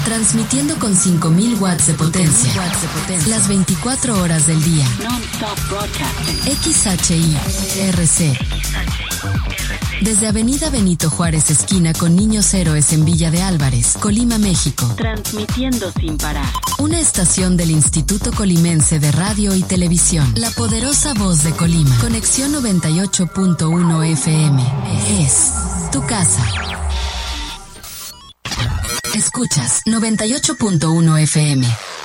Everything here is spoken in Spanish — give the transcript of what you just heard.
Transmitiendo con 5000 watts de potencia. Las 24 horas del día. Non-stop broadcasting. XHI-RC. Desde Avenida Benito Juárez, esquina con Niños Héroes en Villa de Álvarez, Colima, México. Transmitiendo sin parar. Una estación del Instituto Colimense de Radio y Televisión. La poderosa voz de Colima. Conexión 98.1 FM. Es tu casa. Escuchas 98.1 FM.